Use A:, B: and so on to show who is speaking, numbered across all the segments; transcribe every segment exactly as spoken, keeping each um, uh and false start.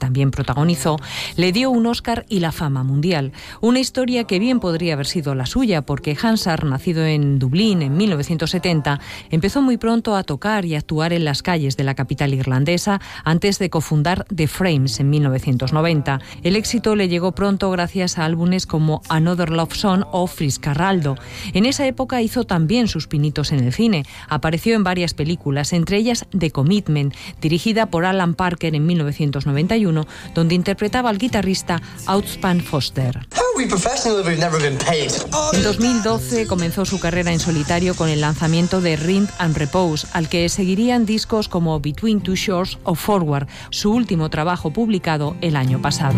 A: también protagonizó, le dio un Oscar y la fama mundial. Una historia que bien podría haber sido la suya, porque Hansard, nacido en Dublín en mil novecientos setenta, empezó muy pronto a tocar y actuar en las calles de la capital irlandesa antes de cofundar The Frames en mil novecientos noventa. El éxito le llegó pronto gracias a álbumes como Another Love Song o Friscarraldo. En esa época hizo también sus pinitos en el cine. Apareció en varias películas, entre ellas The Commitment, dirigida por Alan Parker en mil novecientos noventa y uno, donde interpretaba al guitarrista Outspan Foster. En dos mil doce comenzó su carrera en solitario con el lanzamiento de Rhythm and Repose, al que seguirían discos como Between Two Shores o Forward, su último trabajo publicado el año pasado.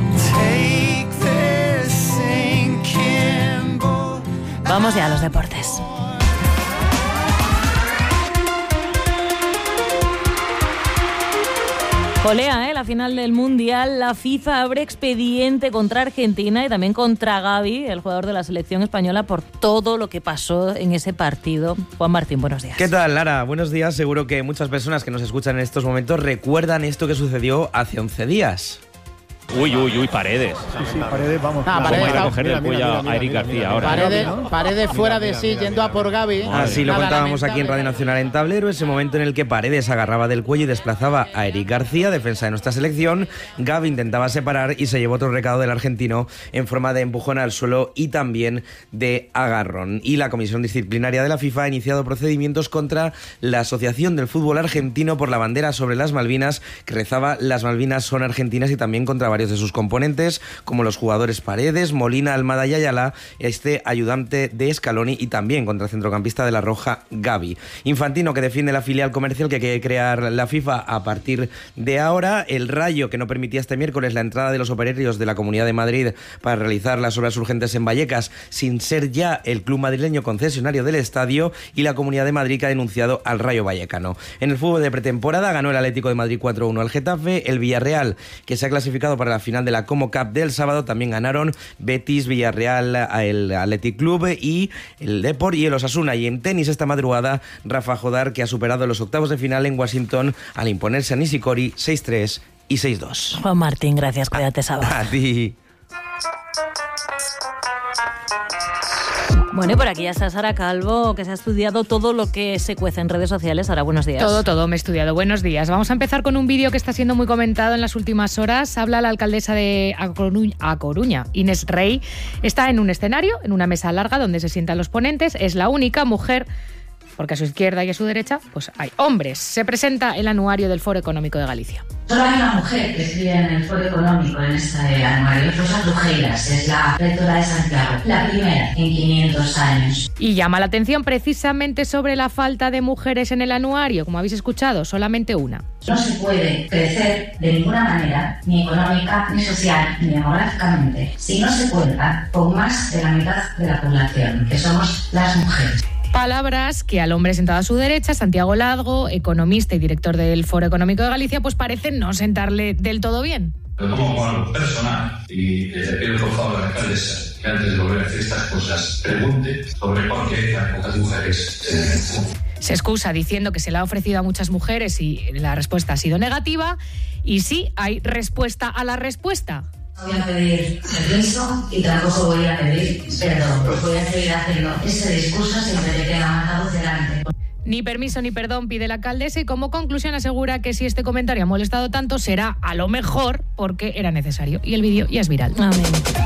B: Vamos ya a los deportes. Colea, ¿eh? La final del Mundial. La FIFA abre expediente contra Argentina y también contra Gavi, el jugador de la selección española, por todo lo que pasó en ese partido. Juan Martín, buenos días.
C: ¿Qué tal, Lara? Buenos días. Seguro que muchas personas que nos escuchan en estos momentos recuerdan esto que sucedió hace once días.
D: Uy, uy, uy, Paredes.
E: Sí, sí, Paredes, vamos.
F: Ah,
E: claro.
F: Paredes,
D: Vamos a ir a
F: está-
D: coger
E: mira,
D: del
E: mira,
D: cuello
E: mira,
D: a
E: mira,
D: Eric
E: mira,
D: García
E: mira,
D: ahora.
F: Paredes, Paredes fuera
E: Mira,
F: de
E: mira,
F: sí,
E: mira,
F: yendo
E: mira,
F: a por Gavi.
C: Así lo
F: Nada
C: contábamos aquí en
F: lamentable.
C: Radio Nacional en Tablero, ese momento en el que Paredes agarraba del cuello y desplazaba a Eric García, defensa de nuestra selección. Gavi intentaba separar y se llevó otro recado del argentino en forma de empujón al suelo y también de agarrón. Y la Comisión Disciplinaria de la FIFA ha iniciado procedimientos contra la Asociación del Fútbol Argentino por la bandera sobre las Malvinas, que rezaba "Las Malvinas son argentinas", y también contra varios de sus componentes, como los jugadores Paredes, Molina, Almada y Ayala, este ayudante de Scaloni, y también contra el centrocampista de la Roja, Gavi. Infantino, que defiende la filial comercial que quiere crear la FIFA a partir de ahora. El Rayo, que no permitía este miércoles la entrada de los operarios de la Comunidad de Madrid para realizar las obras urgentes en Vallecas, sin ser ya el club madrileño concesionario del estadio. Y la Comunidad de Madrid, que ha denunciado al Rayo Vallecano. En el fútbol de pretemporada ganó el Atlético de Madrid cuatro uno al Getafe. El Villarreal, que se ha clasificado para la final de la Como Cup del sábado, también ganaron Betis, Villarreal, el Athletic Club y el Depor y el Osasuna. Y en tenis esta madrugada, Rafa Jodar, que ha superado los octavos de final en Washington al imponerse a Nishikori seis tres y seis dos.
B: Juan Martín, gracias, cuídate, sábado.
C: A ti.
B: Bueno, y por aquí ya está Sara Calvo, que se ha estudiado todo lo que se cuece en redes sociales. Sara, buenos días.
G: Todo, todo me he estudiado. Buenos días. Vamos a empezar con un vídeo que está siendo muy comentado en las últimas horas. Habla la alcaldesa de A Coruña, A Coruña, Inés Rey. Está en un escenario, en una mesa larga donde se sientan los ponentes. Es la única mujer, porque a su izquierda y a su derecha pues hay hombres. Se presenta el anuario del Foro Económico de Galicia.
H: Solo hay una mujer que escribe en el Foro Económico en este anuario, Rosa Trujeiras, es la rectora de Santiago, la primera en quinientos años.
G: Y llama la atención precisamente sobre la falta de mujeres en el anuario. Como habéis escuchado, solamente una.
H: No se puede crecer de ninguna manera, ni económica, ni social, ni demográficamente, si no se cuenta con más de la mitad de la población, que somos las mujeres.
G: Palabras que al hombre sentado a su derecha, Santiago Ladgo, economista y director del Foro Económico de Galicia, pues parecen no sentarle del todo bien.
I: Lo tomo como algo personal y les pido por favor a la alcaldesa que antes de volver a hacer estas cosas pregunte sobre por qué tan pocas mujeres.
G: Se excusa diciendo que se le ha ofrecido a muchas mujeres y la respuesta ha sido negativa. Y sí, hay respuesta a la respuesta.
H: No voy a pedir permiso y tampoco voy a pedir perdón. Voy a seguir haciendo ese discurso siempre que tenga más la voz delante.
G: Ni permiso ni perdón pide la alcaldesa y como conclusión asegura que si este comentario ha molestado tanto será a lo mejor porque era necesario. Y el vídeo ya es viral.
B: Amén.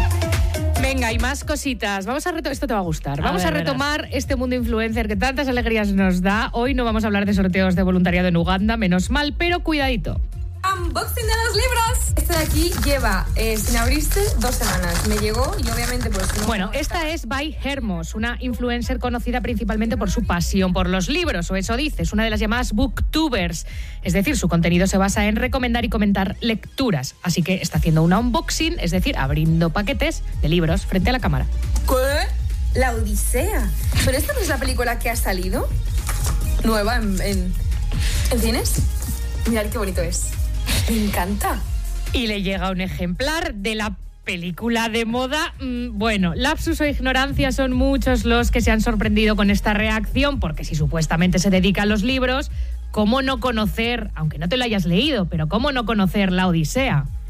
G: Venga, hay más cositas. Vamos a reto- Esto te va a gustar.
B: A
G: Vamos
B: ver,
G: a retomar este mundo influencer que tantas alegrías nos da. Hoy no vamos a hablar de sorteos de voluntariado en Uganda, menos mal, pero cuidadito.
J: Unboxing de los libros. Este de aquí lleva eh, sin abrirse dos semanas. Me llegó y obviamente pues... No,
G: Bueno, esta es By Hermos, una influencer conocida principalmente por su pasión por los libros, o eso dice. Es una de las llamadas booktubers. Es decir, su contenido se basa en recomendar y comentar lecturas. Así que está haciendo un unboxing, es decir, abriendo paquetes de libros frente a la cámara.
J: ¿Qué? La Odisea. ¿Pero esta no es la película que ha salido? Nueva en, en, en cines. Mirad qué bonito es. Me encanta.
G: Y le llega un ejemplar de la película de moda. Bueno, lapsus o ignorancia son muchos los que se han sorprendido con esta reacción, porque si supuestamente se dedica a los libros, ¿cómo no conocer, aunque no te lo hayas leído, pero cómo no conocer La Odisea?